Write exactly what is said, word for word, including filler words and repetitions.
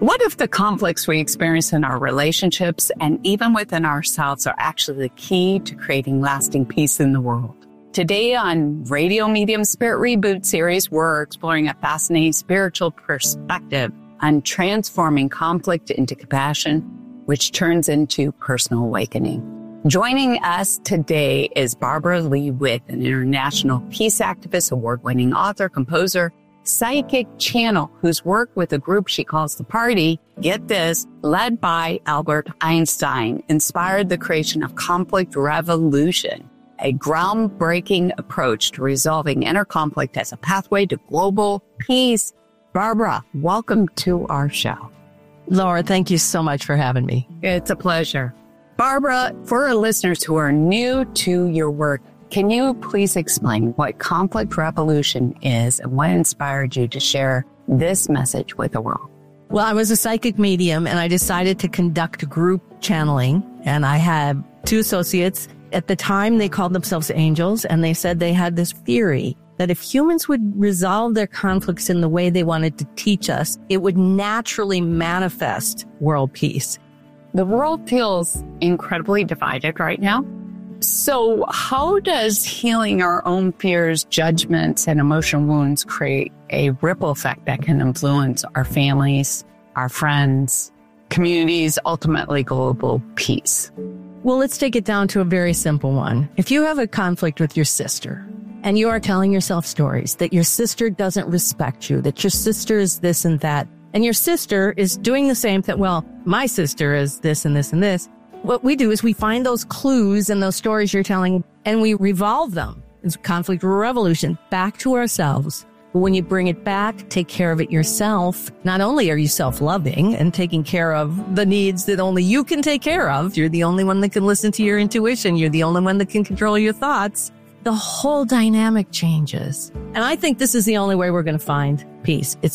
What if the conflicts we experience in our relationships and even within ourselves are actually the key to creating lasting peace in the world? Today on Radio Medium Spirit Reboot series, we're exploring a fascinating spiritual perspective on transforming conflict into compassion, which turns into personal awakening. Joining us today is Barbara Lee Witt, an international peace activist, award-winning author, composer, psychic channel, whose work with a group she calls The Party, get this, led by Albert Einstein, inspired the creation of Conflict Revolution, a groundbreaking approach to resolving inner conflict as a pathway to global peace. Barbara, welcome to our show. Laura, thank you so much for having me. It's a pleasure. Barbara, for our listeners who are new to your work, can you please explain what Conflict Revolution is and what inspired you to share this message with the world? Well, I was a psychic medium and I decided to conduct group channeling, and I had two associates. At the time, they called themselves angels, and they said they had this theory that if humans would resolve their conflicts in the way they wanted to teach us, it would naturally manifest world peace. The world feels incredibly divided right now. So how does healing our own fears, judgments, and emotional wounds create a ripple effect that can influence our families, our friends, communities, ultimately global peace? Well, let's take it down to a very simple one. If you have a conflict with your sister and you are telling yourself stories that your sister doesn't respect you, that your sister is this and that, and your sister is doing the same thing, well, my sister is this and this and this, what we do is we find those clues and those stories you're telling and we revolve them. It's Conflict Revolution back to ourselves. But when you bring it back, take care of it yourself. Not only are you self-loving and taking care of the needs that only you can take care of, you're the only one that can listen to your intuition. You're the only one that can control your thoughts. The whole dynamic changes. And I think this is the only way we're going to find peace. It's